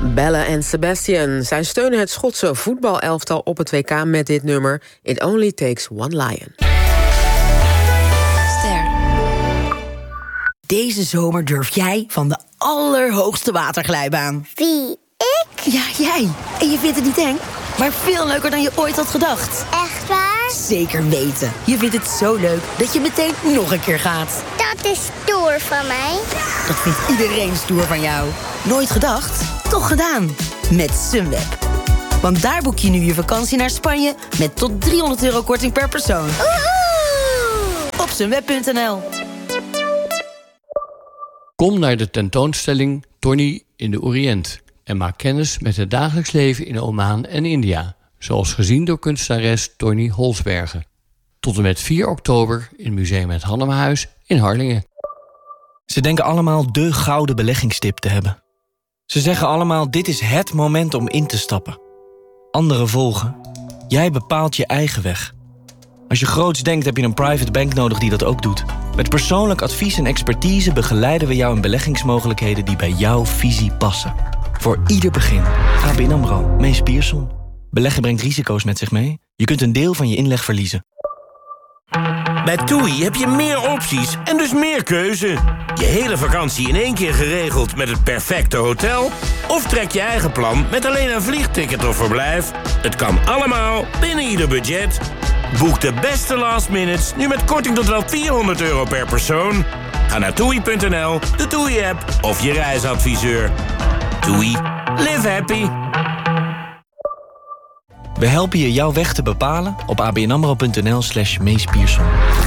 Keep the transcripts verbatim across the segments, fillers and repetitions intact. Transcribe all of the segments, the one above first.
Belle en Sebastian. Zij steunen het Schotse voetbalelftal op het W K met dit nummer It Only Takes One Lion. Ster. Deze zomer durf jij van de allerhoogste waterglijbaan. Wie, ik? Ja, jij. En je vindt het niet eng, maar veel leuker dan je ooit had gedacht. Echt waar? Zeker weten. Je vindt het zo leuk dat je meteen nog een keer gaat. Dat is stoer van mij. Dat vindt iedereen stoer van jou. Nooit gedacht? Toch gedaan. Met Sunweb. Want daar boek je nu je vakantie naar Spanje met tot driehonderd euro korting per persoon. Oeh! Op sunweb punt n l. Kom naar de tentoonstelling Tony in de Oriënt en maak kennis met het dagelijks leven in Oman en India, zoals gezien door kunstenares Tony Holsbergen. Tot en met vier oktober in Museum het Hannemahuis in Harlingen. Ze denken allemaal de gouden beleggingstip te hebben. Ze zeggen allemaal, dit is het moment om in te stappen. Anderen volgen. Jij bepaalt je eigen weg. Als je groots denkt, heb je een private bank nodig die dat ook doet. Met persoonlijk advies en expertise begeleiden we jou in beleggingsmogelijkheden die bij jouw visie passen. Voor ieder begin. A B N AMRO, Mees Pierson. Beleggen brengt risico's met zich mee. Je kunt een deel van je inleg verliezen. Bij TUI heb je meer opties en dus meer keuze. Je hele vakantie in één keer geregeld met het perfecte hotel? Of trek je eigen plan met alleen een vliegticket of verblijf? Het kan allemaal binnen ieder budget. Boek de beste last minutes nu met korting tot wel vierhonderd euro per persoon. Ga naar toei punt n l, de TUI-app of je reisadviseur. TUI. Live happy. We helpen je jouw weg te bepalen op abnamro punt n l slash Mees Pierson.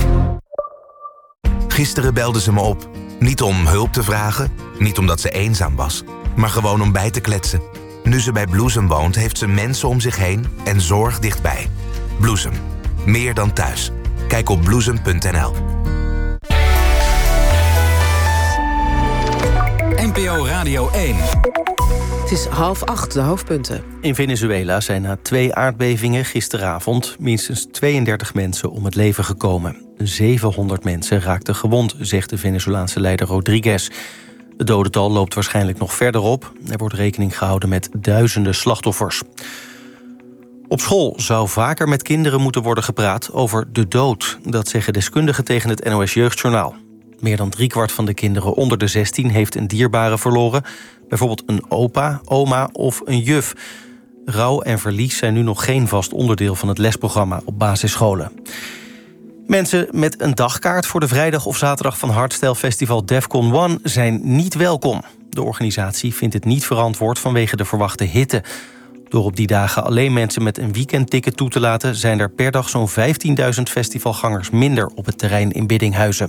Gisteren belde ze me op. Niet om hulp te vragen, niet omdat ze eenzaam was, maar gewoon om bij te kletsen. Nu ze bij Bloesem woont, heeft ze mensen om zich heen en zorg dichtbij. Bloesem. Meer dan thuis. Kijk op bloesem punt n l. N P O Radio één. Het is half acht, de hoofdpunten. In Venezuela zijn na twee aardbevingen gisteravond minstens tweeëndertig mensen om het leven gekomen. zevenhonderd mensen raakten gewond, zegt de Venezolaanse leider Rodriguez. De dodental loopt waarschijnlijk nog verder op. Er wordt rekening gehouden met duizenden slachtoffers. Op school zou vaker met kinderen moeten worden gepraat over de dood. Dat zeggen deskundigen tegen het N O S Jeugdjournaal. Meer dan driekwart van de kinderen onder de zestien heeft een dierbare verloren. Bijvoorbeeld een opa, oma of een juf. Rouw en verlies zijn nu nog geen vast onderdeel van het lesprogramma op basisscholen. Mensen met een dagkaart voor de vrijdag of zaterdag van Hardstyle Festival Defcon One zijn niet welkom. De organisatie vindt het niet verantwoord vanwege de verwachte hitte. Door op die dagen alleen mensen met een weekendticket toe te laten, zijn er per dag zo'n vijftienduizend festivalgangers minder op het terrein in Biddinghuizen.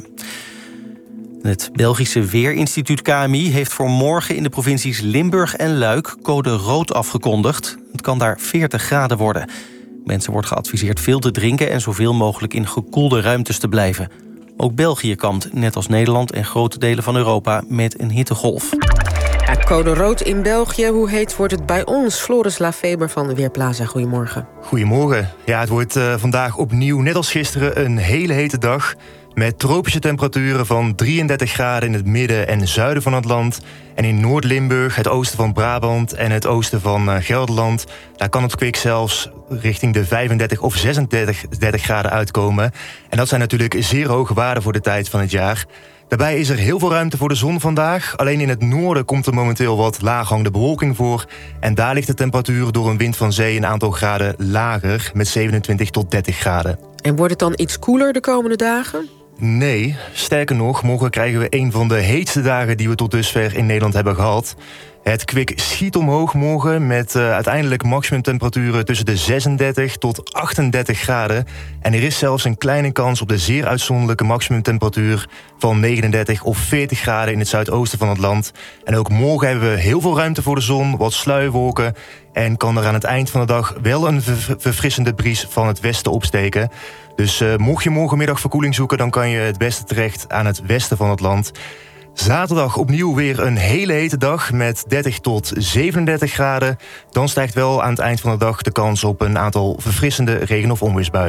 Het Belgische Weerinstituut K M I heeft voor morgen in de provincies Limburg en Luik code rood afgekondigd. Het kan daar veertig graden worden. Mensen wordt geadviseerd veel te drinken en zoveel mogelijk in gekoelde ruimtes te blijven. Ook België kampt, net als Nederland en grote delen van Europa, met een hittegolf. Ja, code rood in België. Hoe heet wordt het bij ons? Floris Lafeber van Weerplaza, goedemorgen. Goedemorgen. Ja, het wordt uh, vandaag opnieuw, net als gisteren, een hele hete dag. Met tropische temperaturen van drieëndertig graden in het midden en zuiden van het land. En in Noord-Limburg, het oosten van Brabant en het oosten van uh, Gelderland, daar kan het kwik zelfs richting de vijfendertig of zesendertig graden uitkomen. En dat zijn natuurlijk zeer hoge waarden voor de tijd van het jaar. Daarbij is er heel veel ruimte voor de zon vandaag. Alleen in het noorden komt er momenteel wat laaghangende bewolking voor. En daar ligt de temperatuur door een wind van zee een aantal graden lager, met zevenentwintig tot dertig graden. En wordt het dan iets koeler de komende dagen? Nee, sterker nog, morgen krijgen we een van de heetste dagen die we tot dusver in Nederland hebben gehad. Het kwik schiet omhoog morgen met uh, uiteindelijk maximumtemperaturen tussen de zesendertig tot achtendertig graden. En er is zelfs een kleine kans op de zeer uitzonderlijke maximumtemperatuur van negenendertig of veertig graden in het zuidoosten van het land. En ook morgen hebben we heel veel ruimte voor de zon, wat sluierwolken. En kan er aan het eind van de dag wel een ver- verfrissende bries van het westen opsteken. Dus uh, mocht je morgenmiddag verkoeling zoeken, dan kan je het beste terecht aan het westen van het land. Zaterdag opnieuw weer een hele hete dag met dertig tot zevenendertig graden. Dan stijgt wel aan het eind van de dag de kans op een aantal verfrissende regen- of onweersbuien.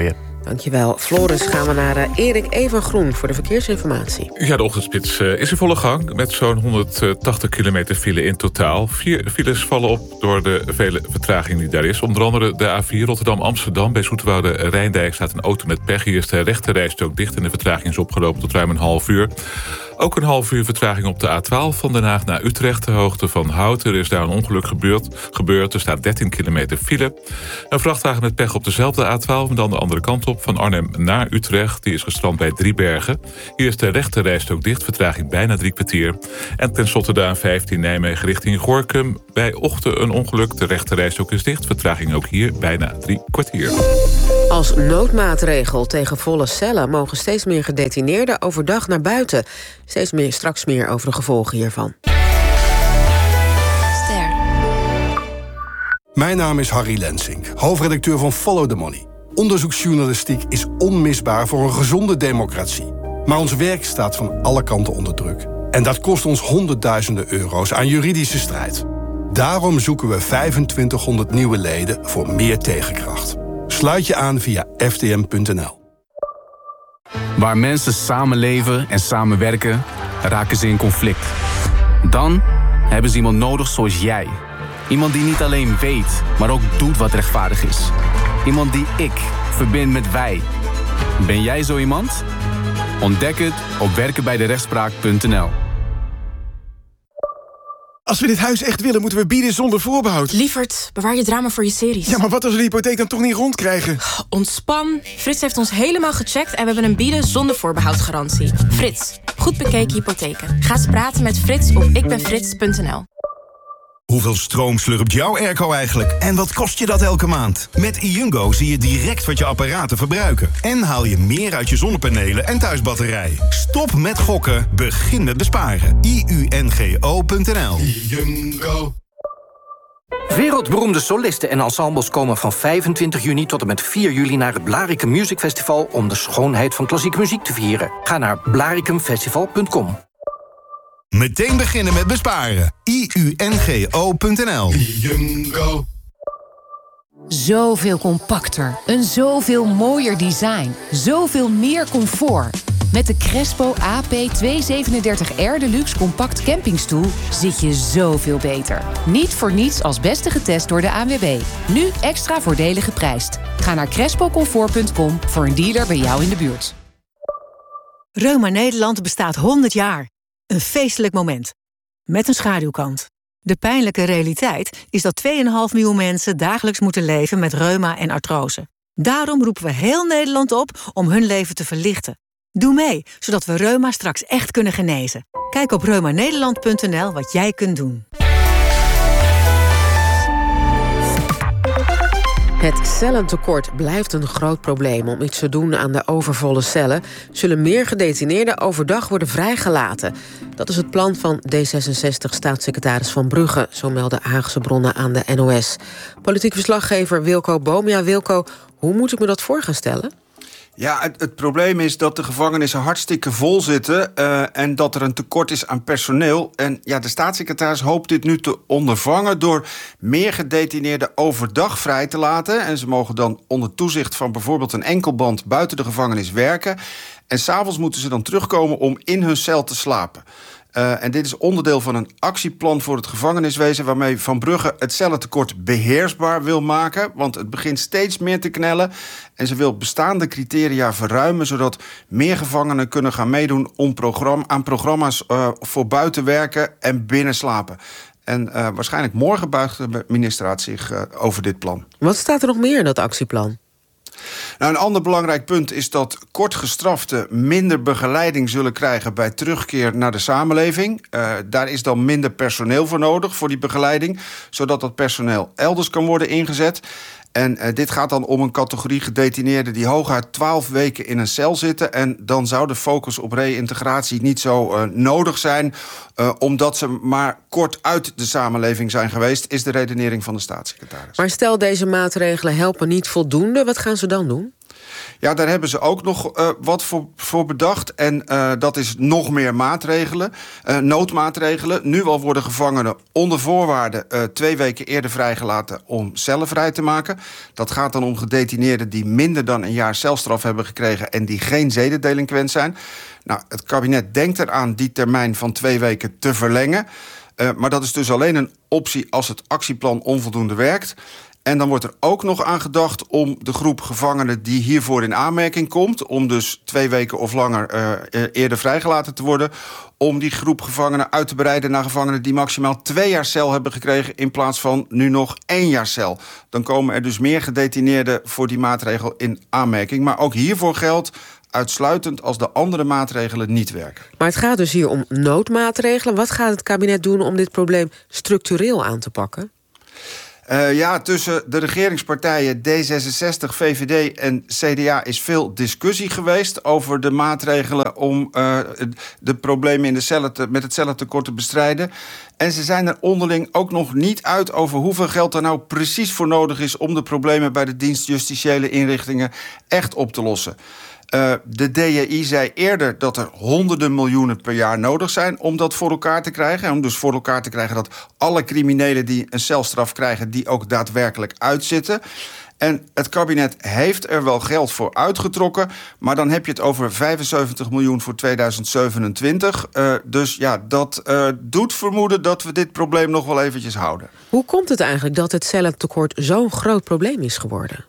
Dankjewel. Floris, gaan we naar uh, Erik Evengroen voor de verkeersinformatie. Ja, de ochtendspits uh, is in volle gang met zo'n honderdtachtig kilometer file in totaal. Vier files vallen op door de vele vertraging die daar is. Onder andere de A vier Rotterdam-Amsterdam. Bij Zoeterwoude-Rijndijk staat een auto met pech. Hier is de rechterrijstrook dicht en de vertraging is opgelopen tot ruim een half uur. Ook een half uur vertraging op de A twaalf van Den Haag naar Utrecht. De hoogte van Houten. Er is daar een ongeluk gebeurd. gebeurd. Er staat dertien kilometer file. Een vrachtwagen met pech op dezelfde A twaalf, maar dan de andere kant op. Van Arnhem naar Utrecht. Die is gestrand bij Driebergen. Hier is de rechterrijstrook dicht. Vertraging bijna drie kwartier. En tenslotte de A vijftien Nijmegen richting Gorinchem. Bij Ochten een ongeluk. De rechterrijstrook is dicht. Vertraging ook hier bijna drie kwartier. Als noodmaatregel tegen volle cellen mogen steeds meer gedetineerden overdag naar buiten. Steeds meer, straks meer over de gevolgen hiervan. Ster. Mijn naam is Harry Lensink, hoofdredacteur van Follow the Money. Onderzoeksjournalistiek is onmisbaar voor een gezonde democratie. Maar ons werk staat van alle kanten onder druk. En dat kost ons honderdduizenden euro's aan juridische strijd. Daarom zoeken we vijfentwintighonderd nieuwe leden voor meer tegenkracht. Sluit je aan via f t m punt n l. Waar mensen samenleven en samenwerken, raken ze in conflict. Dan hebben ze iemand nodig zoals jij. Iemand die niet alleen weet, maar ook doet wat rechtvaardig is. Iemand die ik verbind met wij. Ben jij zo iemand? Ontdek het op werken bij de rechtspraak punt n l. Als we dit huis echt willen, moeten we bieden zonder voorbehoud. Lievert, bewaar je drama voor je series. Ja, maar wat als we de hypotheek dan toch niet rondkrijgen? Ontspan. Frits heeft ons helemaal gecheckt en we hebben een bieden zonder voorbehoud garantie. Frits, goed bekeken hypotheken. Ga eens praten met Frits op ikbenfrits punt n l. Hoeveel stroom slurpt jouw airco eigenlijk? En wat kost je dat elke maand? Met iUngo zie je direct wat je apparaten verbruiken. En haal je meer uit je zonnepanelen en thuisbatterij. Stop met gokken, begin met besparen. i u n g o punt n l. iUngo. Wereldberoemde solisten en ensembles komen van vijfentwintig juni tot en met vier juli naar het Blaricum Music Festival om de schoonheid van klassieke muziek te vieren. Ga naar blaricum festival punt com. Meteen beginnen met besparen. i u n g o punt n l. iUngo. Zoveel compacter, een zoveel mooier design, zoveel meer comfort. Met de Crespo A P tweehonderdzevenendertig R Deluxe Compact Campingstoel zit je zoveel beter. Niet voor niets als beste getest door de A N W B. Nu extra voordelig geprijsd. Ga naar crespo comfort punt com voor een dealer bij jou in de buurt. Reuma Nederland bestaat honderd jaar. Een feestelijk moment. Met een schaduwkant. De pijnlijke realiteit is dat twee komma vijf miljoen mensen dagelijks moeten leven met reuma en artrose. Daarom roepen we heel Nederland op om hun leven te verlichten. Doe mee, zodat we reuma straks echt kunnen genezen. Kijk op reuma nederland punt n l wat jij kunt doen. Het cellentekort blijft een groot probleem. Om iets te doen aan de overvolle cellen zullen meer gedetineerden overdag worden vrijgelaten. Dat is het plan van D zesenzestig-staatssecretaris Van Brugge, zo melden Haagse bronnen aan de N O S. Politiek verslaggever Wilco Boom. Ja, Wilco, hoe moet ik me dat voor gaan stellen? Ja, het, het probleem is dat de gevangenissen hartstikke vol zitten uh, en dat er een tekort is aan personeel. En ja, de staatssecretaris hoopt dit nu te ondervangen door meer gedetineerden overdag vrij te laten. En ze mogen dan onder toezicht van bijvoorbeeld een enkelband buiten de gevangenis werken. En 's avonds moeten ze dan terugkomen om in hun cel te slapen. Uh, en dit is onderdeel van een actieplan voor het gevangeniswezen, waarmee Van Brugge het cellentekort beheersbaar wil maken. Want het begint steeds meer te knellen. En ze wil bestaande criteria verruimen, zodat meer gevangenen kunnen gaan meedoen om programma, aan programma's uh, voor buiten werken en binnen slapen. En uh, waarschijnlijk morgen buigt de ministerraad zich uh, over dit plan. Wat staat er nog meer in dat actieplan? Nou, een ander belangrijk punt is dat kortgestraften minder begeleiding zullen krijgen bij terugkeer naar de samenleving. Uh, daar is dan minder personeel voor nodig voor die begeleiding, zodat dat personeel elders kan worden ingezet. En uh, dit gaat dan om een categorie gedetineerden die hooguit twaalf weken in een cel zitten. En dan zou de focus op reïntegratie niet zo uh, nodig zijn, uh, omdat ze maar kort uit de samenleving zijn geweest, is de redenering van de staatssecretaris. Maar stel, deze maatregelen helpen niet voldoende, wat gaan ze dan doen? Ja, daar hebben ze ook nog uh, wat voor, voor bedacht. En uh, dat is nog meer maatregelen, uh, noodmaatregelen. Nu al worden gevangenen onder voorwaarden uh, twee weken eerder vrijgelaten om cellen vrij te maken. Dat gaat dan om gedetineerden die minder dan een jaar celstraf hebben gekregen en die geen zedendelinquent zijn. Nou, het kabinet denkt eraan die termijn van twee weken te verlengen. Uh, maar dat is dus alleen een optie als het actieplan onvoldoende werkt. En dan wordt er ook nog aan gedacht om de groep gevangenen die hiervoor in aanmerking komt, om dus twee weken of langer uh, eerder vrijgelaten te worden, om die groep gevangenen uit te breiden naar gevangenen die maximaal twee jaar cel hebben gekregen in plaats van nu nog één jaar cel. Dan komen er dus meer gedetineerden voor die maatregel in aanmerking. Maar ook hiervoor geldt uitsluitend als de andere maatregelen niet werken. Maar het gaat dus hier om noodmaatregelen. Wat gaat het kabinet doen om dit probleem structureel aan te pakken? Uh, ja, tussen de regeringspartijen D zesenzestig, V V D en C D A is veel discussie geweest over de maatregelen om uh, de problemen in de cellen te, met het cellentekort te bestrijden. En ze zijn er onderling ook nog niet uit over hoeveel geld er nou precies voor nodig is om de problemen bij de dienstjustitiële inrichtingen echt op te lossen. Uh, de D J I zei eerder dat er honderden miljoenen per jaar nodig zijn om dat voor elkaar te krijgen. En om dus voor elkaar te krijgen dat alle criminelen die een celstraf krijgen, die ook daadwerkelijk uitzitten. En het kabinet heeft er wel geld voor uitgetrokken, maar dan heb je het over vijfenzeventig miljoen voor tweeduizend zevenentwintig. Uh, dus ja, dat uh, doet vermoeden dat we dit probleem nog wel eventjes houden. Hoe komt het eigenlijk dat het cellentekort zo'n groot probleem is geworden?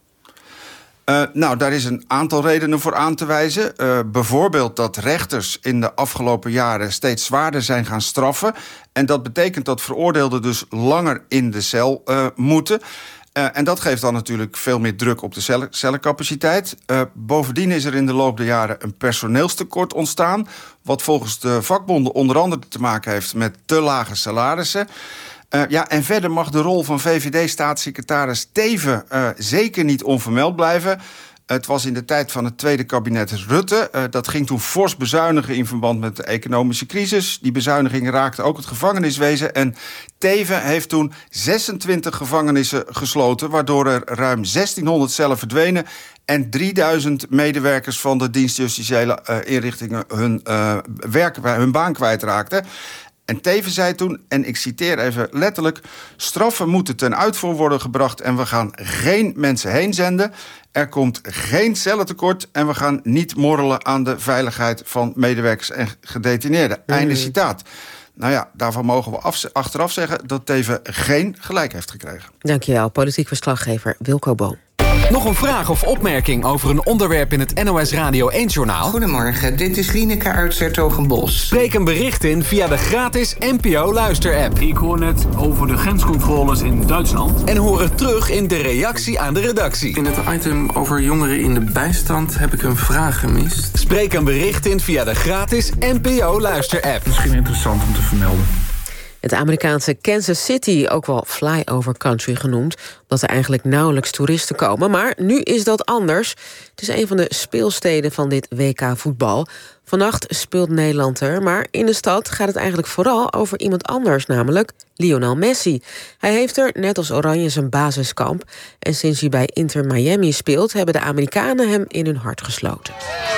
Uh, nou, daar is een aantal redenen voor aan te wijzen. Uh, bijvoorbeeld dat rechters in de afgelopen jaren steeds zwaarder zijn gaan straffen. En dat betekent dat veroordeelden dus langer in de cel uh, moeten. Uh, en dat geeft dan natuurlijk veel meer druk op de cellen, cellencapaciteit. Uh, bovendien is er in de loop der jaren een personeelstekort ontstaan, wat volgens de vakbonden onder andere te maken heeft met te lage salarissen. Uh, ja, en verder mag de rol van V V D-staatssecretaris Teeven uh, zeker niet onvermeld blijven. Het was in de tijd van het tweede kabinet Rutte. Uh, dat ging toen fors bezuinigen in verband met de economische crisis. Die bezuinigingen raakten ook het gevangeniswezen. En Teeven heeft toen zesentwintig gevangenissen gesloten, waardoor er ruim zestienhonderd cellen verdwenen en drieduizend medewerkers van de dienstjustitiële uh, inrichtingen hun, uh, werk, hun baan kwijtraakten. En Teeven zei toen, en ik citeer even letterlijk, straffen moeten ten uitvoer worden gebracht en we gaan geen mensen heen zenden. Er komt geen cellentekort en we gaan niet morrelen aan de veiligheid van medewerkers en gedetineerden. Mm. Einde citaat. Nou ja, daarvan mogen we af, achteraf zeggen dat Teeven geen gelijk heeft gekregen. Dankjewel, politiek verslaggever Wilco Boom. Nog een vraag of opmerking over een onderwerp in het N O S Radio één-journaal? Goedemorgen, dit is Lieneke uit 's-Hertogenbosch. Spreek een bericht in via de gratis N P O-luister-app. Ik hoor net over de grenscontroles in Duitsland. En hoor het terug in de reactie aan de redactie. In het item over jongeren in de bijstand heb ik een vraag gemist. Spreek een bericht in via de gratis N P O-luister-app. Misschien interessant om te vermelden. Het Amerikaanse Kansas City, ook wel flyover country genoemd, omdat er eigenlijk nauwelijks toeristen komen. Maar nu is dat anders. Het is een van de speelsteden van dit W K voetbal. Vannacht speelt Nederland er, maar in de stad gaat het eigenlijk vooral over iemand anders, namelijk Lionel Messi. Hij heeft er, net als Oranje, zijn basiskamp. En sinds hij bij Inter Miami speelt, hebben de Amerikanen hem in hun hart gesloten.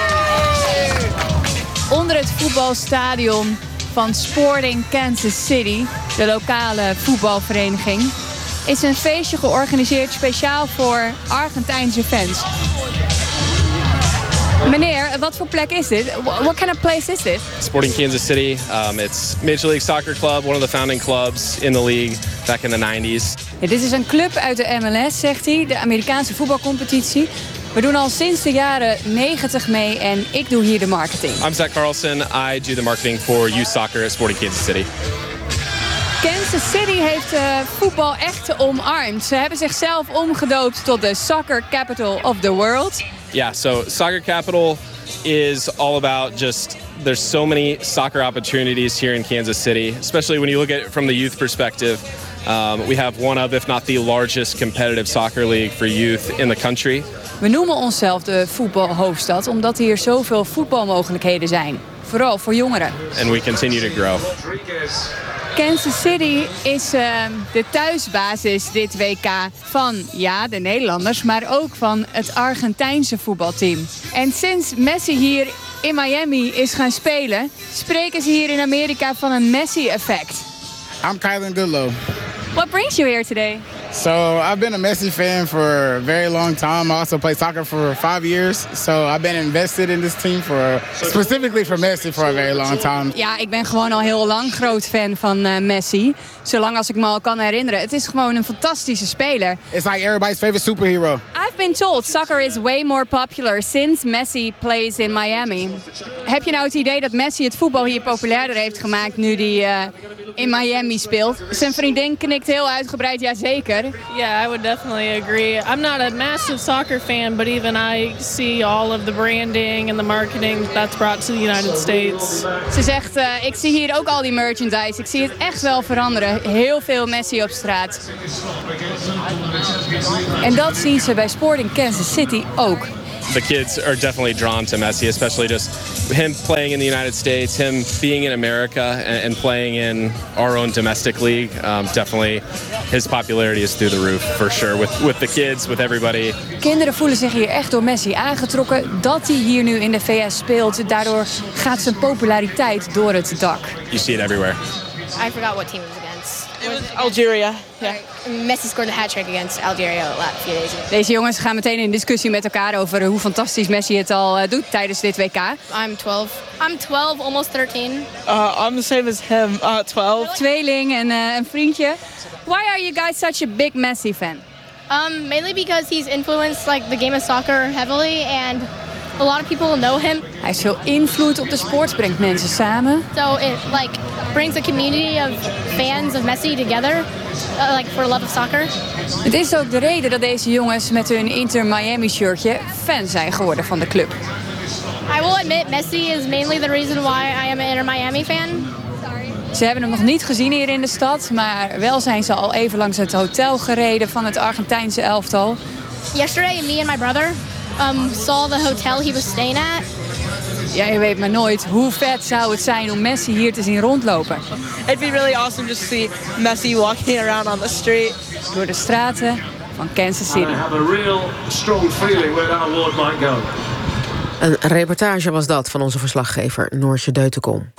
Onder het voetbalstadion van Sporting Kansas City, de lokale voetbalvereniging, is een feestje georganiseerd speciaal voor Argentijnse fans. Meneer, wat voor plek is dit? What kind of place is this? Sporting Kansas City. Um, it's Major League Soccer Club, one of the founding clubs in the league back in the nineties. Ja, dit is een club uit de M L S, zegt hij, de Amerikaanse voetbalcompetitie. We doen al sinds de jaren negentig mee en ik doe hier de marketing. I'm Zach Carlson. I do the marketing for youth soccer at Sporting Kansas City. Kansas City heeft uh, voetbal echt omarmd. Ze hebben zichzelf omgedoopt tot de soccer capital of the world. Yeah, so soccer capital is all about just, there's so many soccer opportunities here in Kansas City, especially when you look at it from the youth perspective. Um, we have one of, if not the largest competitive soccer league for youth in the country. We noemen onszelf de voetbalhoofdstad omdat hier zoveel voetbalmogelijkheden zijn. Vooral voor jongeren. And we continue to grow. Kansas City is uh, de thuisbasis dit W K van, ja, de Nederlanders, maar ook van het Argentijnse voetbalteam. En sinds Messi hier in Miami is gaan spelen, spreken ze hier in Amerika van een Messi-effect. I'm Kylan Goodlow. What brings you here today? So I've been a Messi fan for a very long time. I also played soccer for five years. So I've been invested in this team for specifically for Messi for a very long time. Ja, ik ben gewoon al heel lang groot fan van uh, Messi. Zolang als ik me al kan herinneren. Het is gewoon een fantastische speler. It's like everybody's favorite superhero. I've been told soccer is way more popular since Messi plays in Miami. Heb je nou het idee dat Messi het voetbal hier populairder heeft gemaakt nu hij uh, in Miami speelt? Zijn vriendin knikt heel uitgebreid, ja zeker. Yeah, I would definitely agree. I'm not a massive soccer fan, but even I see all of the branding and the marketing that's brought to the United States. Ze zegt, uh, ik zie hier ook al die merchandise. Ik zie het echt wel veranderen. Heel veel Messi op straat. En dat zien ze bij Sporting Kansas City ook. The kids are definitely drawn to Messi, especially just him playing in the United States, him being in America and, and playing in our own domestic league. Um, definitely his popularity is through the roof, for sure, with, with the kids, with everybody. Kinderen voelen zich hier echt door Messi aangetrokken. Dat hij hier nu in de V S speelt, daardoor gaat zijn populariteit door het dak. You see it everywhere. I forgot what team it was against. It was Algeria. Yeah. Messi scored a hat-trick against Algeria a few days ago. Deze jongens gaan meteen in discussie met elkaar over hoe fantastisch Messi het al uh, doet tijdens dit W K. I'm twelve. I'm twelve, almost thirteen. Uh, I'm the same as him, uh, twelve. Tweeling en uh, een vriendje. Why are you guys such a big Messi fan? Um, mainly because he's influenced like the game of soccer heavily and a lot of people know him. Hij heeft veel invloed op de sport, brengt mensen samen. So it like brings a community of fans of Messi together, uh, like for love of soccer. Het is ook de reden dat deze jongens met hun Inter Miami shirtje fan zijn geworden van de club. I will admit Messi is mainly the reason why I am an Inter Miami fan. Ze hebben hem nog niet gezien hier in de stad, maar wel zijn ze al even langs het hotel gereden van het Argentijnse elftal. Yesterday, me and my brother um, saw the hotel he was staying at. Ja, je weet maar nooit hoe vet zou het zijn om Messi hier te zien rondlopen. It'd be really awesome just to see Messi walking around on the street. Door de straten van Kansas City. Een reportage was dat van onze verslaggever Noortje Deutenkom.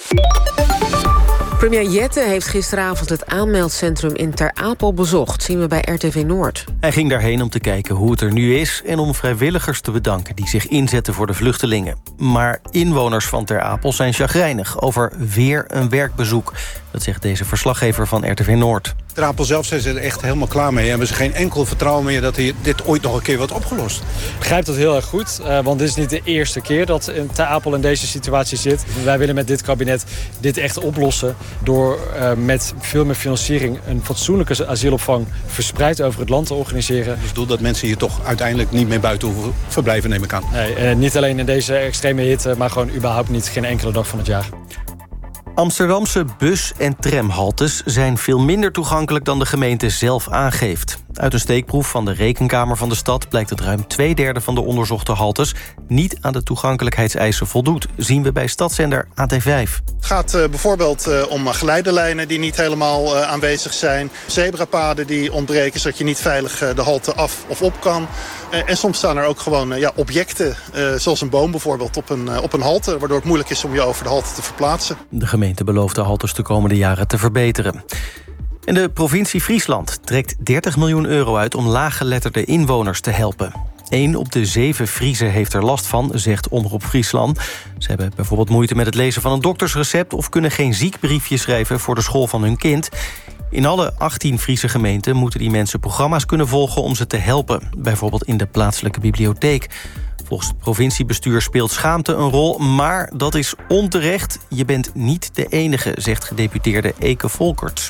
Premier Jette heeft gisteravond het aanmeldcentrum in Ter Apel bezocht, zien we bij R T V Noord. Hij ging daarheen om te kijken hoe het er nu is en om vrijwilligers te bedanken die zich inzetten voor de vluchtelingen. Maar inwoners van Ter Apel zijn chagrijnig over weer een werkbezoek. Dat zegt deze verslaggever van R T V Noord. Ter Apel zelf zijn ze er echt helemaal klaar mee. Hebben ze geen enkel vertrouwen meer dat hier dit ooit nog een keer wordt opgelost. Ik begrijp dat heel erg goed, uh, want dit is niet de eerste keer dat Ter Apel in deze situatie zit. Wij willen met dit kabinet dit echt oplossen door uh, met veel meer financiering een fatsoenlijke asielopvang verspreid over het land te organiseren. Dus het doel dat mensen hier toch uiteindelijk niet meer buiten hoeven verblijven, neem ik aan. Nee, uh, niet alleen in deze extreme hitte, maar gewoon überhaupt niet, geen enkele dag van het jaar. Amsterdamse bus- en tramhaltes zijn veel minder toegankelijk dan de gemeente zelf aangeeft. Uit een steekproef van de Rekenkamer van de stad blijkt dat ruim twee derde van de onderzochte haltes niet aan de toegankelijkheidseisen voldoet, zien we bij stadszender A T vijf. Het gaat uh, bijvoorbeeld uh, om geleiderlijnen die niet helemaal uh, aanwezig zijn, zebrapaden die ontbreken zodat je niet veilig uh, de halte af of op kan. Uh, en soms staan er ook gewoon uh, ja, objecten, uh, zoals een boom bijvoorbeeld, op een, uh, op een halte, waardoor het moeilijk is om je over de halte te verplaatsen. De gemeente belooft de haltes de komende jaren te verbeteren. En de provincie Friesland trekt dertig miljoen euro uit om laaggeletterde inwoners te helpen. Eén op de zeven Friezen heeft er last van, zegt Omroep Friesland. Ze hebben bijvoorbeeld moeite met het lezen van een doktersrecept of kunnen geen ziekbriefje schrijven voor de school van hun kind. In alle achttien Friese gemeenten moeten die mensen programma's kunnen volgen om ze te helpen. Bijvoorbeeld in de plaatselijke bibliotheek. Volgens het provinciebestuur speelt schaamte een rol, maar dat is onterecht. Je bent niet de enige, zegt gedeputeerde Eke Volkerts.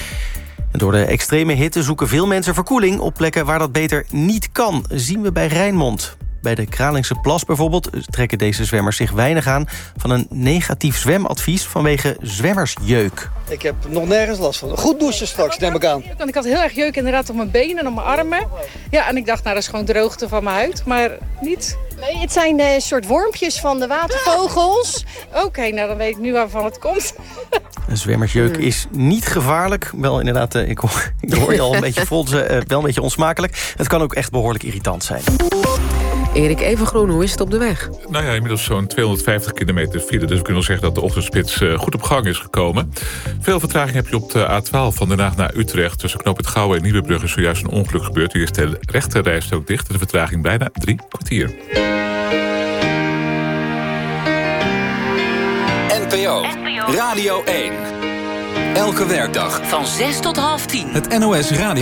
En door de extreme hitte zoeken veel mensen verkoeling op plekken waar dat beter niet kan, zien we bij Rijnmond. Bij de Kralingse Plas bijvoorbeeld trekken deze zwemmers zich weinig aan van een negatief zwemadvies vanwege zwemmersjeuk. Ik heb nog nergens last van. Goed douchen straks, neem ik aan. Want ik had heel erg jeuk inderdaad op mijn benen en op mijn armen. Ja, en ik dacht, nou, dat is gewoon droogte van mijn huid, maar niet. Nee, het zijn een soort wormpjes van de watervogels. Oké, okay, nou dan weet ik nu waarvan het komt. Een zwemmersjeuk is niet gevaarlijk. Wel inderdaad, ik hoor, ik hoor je al een beetje vol, wel een beetje onsmakelijk. Het kan ook echt behoorlijk irritant zijn. Erik Evengroen, hoe is het op de weg? Nou ja, inmiddels zo'n tweehonderdvijftig kilometer file. Dus we kunnen wel zeggen dat de ochtendspits uh, goed op gang is gekomen. Veel vertraging heb je op de A twaalf van Den Haag naar Utrecht. Tussen Knoop het Gouwen en Nieuwebrug is zojuist een ongeluk gebeurd. Hier is de rechte rijstrook dicht. De vertraging bijna drie kwartier. N P O Radio één. Elke werkdag van zes tot half tien. Het N O S Radio